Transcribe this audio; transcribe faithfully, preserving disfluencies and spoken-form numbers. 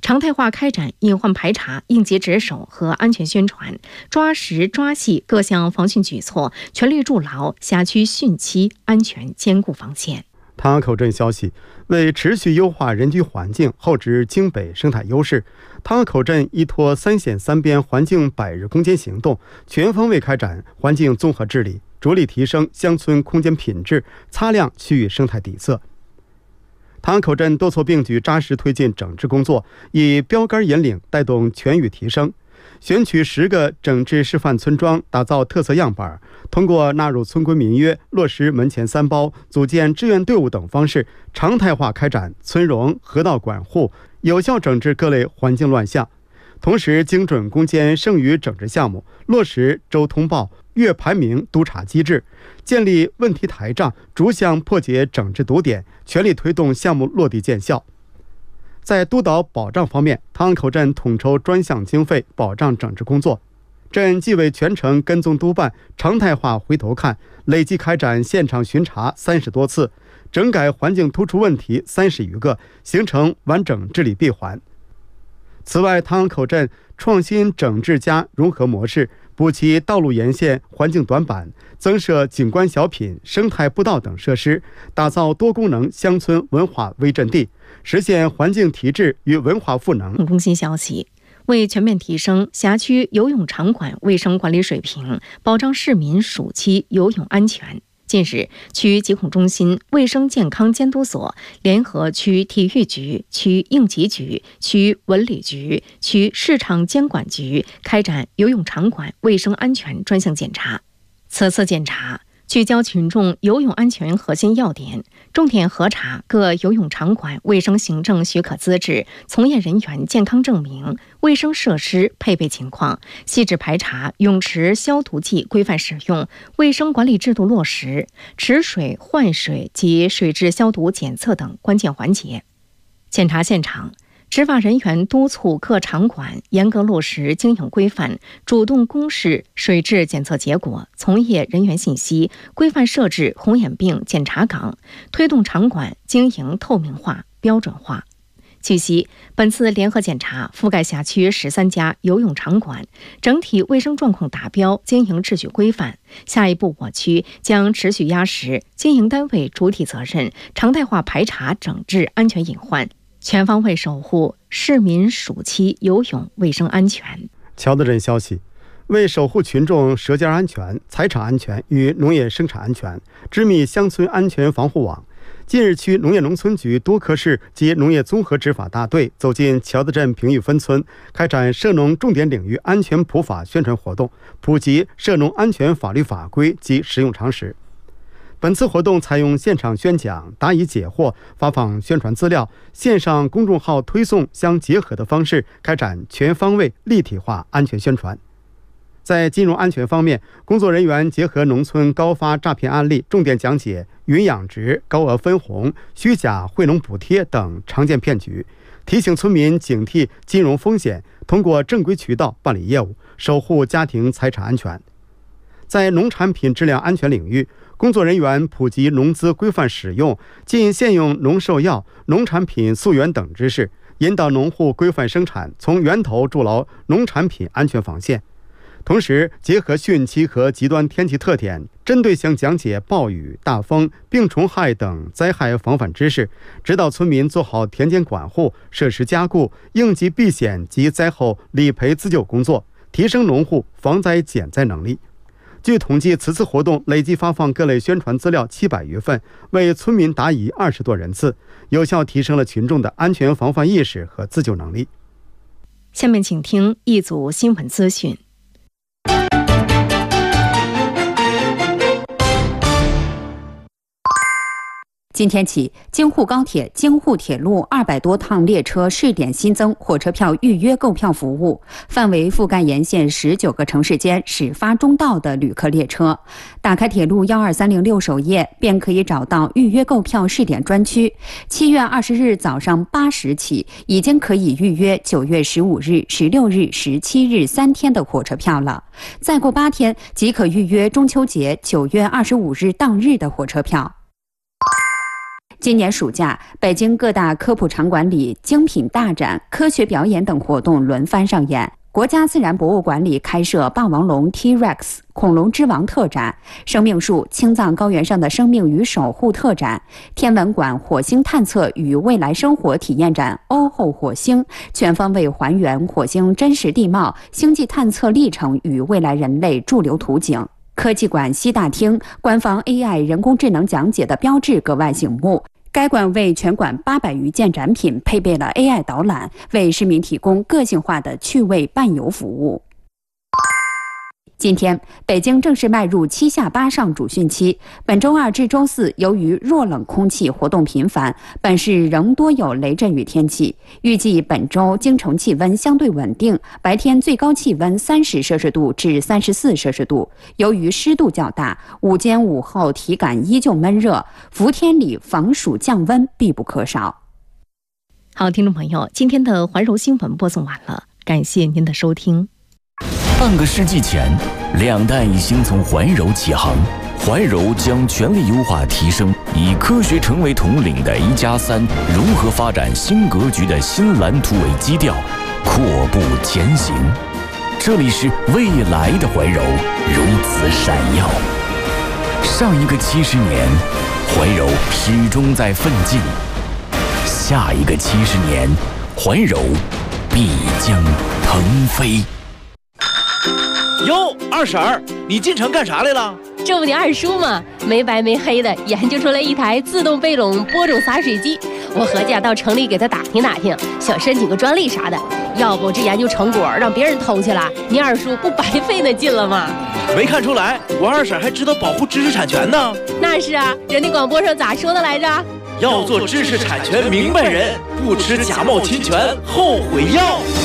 常态化开展隐患排查、应急值守和安全宣传，抓实抓细各项防汛举措，全力筑牢辖区汛期安全坚固防线。 唐河口镇消息，为持续优化人居环境，厚植京北生态优势，唐河口镇依托三线三边环境百日攻坚行动，全方位开展环境综合治理，着力提升乡村空间品质，擦亮区域生态底色。唐河口镇多措并举，扎实推进整治工作，以标杆引领，带动全域提升。选取十个整治示范村庄，打造特色样板，通过纳入村规民约、落实门前三包、组建志愿队伍等方式，常态化开展村容、河道管护，有效整治各类环境乱象。同时，精准攻坚剩余整治项目，落实周通报、月排名督查机制，建立问题台账，逐项破解整治堵点，全力推动项目落地见效。在督导保障方面，唐河口镇统筹专项经费保障整治工作，镇纪委全程跟踪督办，常态化回头看，累计开展现场巡查三十多次，整改环境突出问题三十余个，形成完整治理闭环。此外，唐河口镇创新整治加融合模式，补齐道路沿线环境短板，增设景观小品、生态步道等设施，打造多功能乡村文化微阵地，实现环境提质与文化赋能。 更新消息，为全面提升辖区游泳场馆卫生管理水平，保障市民暑期游泳安全，近日，区疾控中心、卫生健康监督所联合区体育局、区应急局、区文旅局、区市场监管局开展游泳场馆卫生安全专项检查。此次检查聚焦群众游泳安全核心要点，重点核查各游泳场馆卫生行政许可资质、从业人员健康证明、卫生设施配备情况，细致排查泳池消毒剂规范使用、卫生管理制度落实、池水换水及水质消毒检测等关键环节。检查现场，执法人员督促各场馆严格落实经营规范，主动公示水质检测结果、从业人员信息，规范设置红眼病检查岗，推动场馆经营透明化、标准化。据悉，本次联合检查覆盖辖区十三家游泳场馆，整体卫生状况达标，经营秩序规范。下一步，我区将持续压实经营单位主体责任，常态化排查整治安全隐患，全方位守护市民暑期游泳卫生安全。 乔德镇消息，为守护群众舌尖安全、财产安全与农业生产安全，织密乡村安全防护网，近日，区农业农村局多科室及农业综合执法大队走进乔德镇平峪分村，开展涉农重点领域安全普法宣传活动，普及涉农安全法律法规及实用常识。本次活动采用现场宣讲、答疑解惑、发放宣传资料、线上公众号推送相结合的方式，开展全方位立体化安全宣传。在金融安全方面，工作人员结合农村高发诈骗案例，重点讲解云养殖、高额分红、虚假惠农补贴等常见骗局，提醒村民警惕金融风险，通过正规渠道办理业务，守护家庭财产安全。在农产品质量安全领域，工作人员普及农资规范使用、禁现用农兽药、农产品溯源等知识，引导农户规范生产，从源头筑牢农产品安全防线。同时，结合汛期和极端天气特点，针对性讲解暴雨、大风、病虫害等灾害防范知识，指导村民做好田间管护、设施加固、应急避险及灾后理赔自救工作，提升农户防灾减灾能力。据统计，此次活动累计发放各类宣传资料七百余份，为村民答疑二十多人次，有效提升了群众的安全防范意识和自救能力。 下面请听一组新闻资讯。 今天起，京沪高铁、京沪铁路二百多趟列车试点新增火车票预约购票服务，范围覆盖沿线十九个城市间始发终到的旅客列车。打开铁路幺二三零六首页，便可以找到预约购票试点专区。七月二十日早上八时起，已经可以预约九月十五日、十六日、十七日三天的火车票了。再过八天，即可预约中秋节九月二十五日当日的火车票。 今年暑假，北京各大科普场馆里精品大展、科学表演等活动轮番上演。国家自然博物馆里开设霸王龙 T-Rex 恐龙之王特展，生命树青藏高原上的生命与守护特展，天文馆火星探测与未来生活体验展欧后火星，全方位还原火星真实地貌、星际探测历程与未来人类驻留图景。科技馆西大厅官方 A I 人工智能讲解的标志格外醒目。该馆为全馆八百余件展品配备了 A I 导览，为市民提供个性化的趣味伴游服务。今天，北京正式迈入七下八上主汛期。本周二至周四，由于弱冷空气活动频繁，本市仍多有雷阵雨天气。预计本周京城气温相对稳定，白天最高气温三十摄氏度至三十四摄氏度。由于湿度较大，午间午后体感依旧闷热，伏天里防暑降温必不可少。 好，听众朋友，今天的环柔新闻播送完了，感谢您的收听。 半个世纪前，两弹一星从环柔起航，环柔将全力优化提升，以科学城为统领的一加三融合发展新格局的新蓝图为基调，阔步前行。这里是未来的环柔，如此闪耀。上一个七十年，环柔始终在奋进；下一个七十年，环柔必将腾飞。 哟，二婶儿，你进城干啥来了？ 这不你二叔吗？没白没黑的研究出来一台自动背垄播种洒水机，我合计啊到城里给他打听打听，想申请个专利啥的。要不这研究成果让别人偷去了，你二叔不白费那劲了吗？ 没看出来，我二婶还知道保护知识产权呢。 那是啊，人家广播上咋说的来着？ 要做知识产权明白人，不吃假冒侵权后悔药。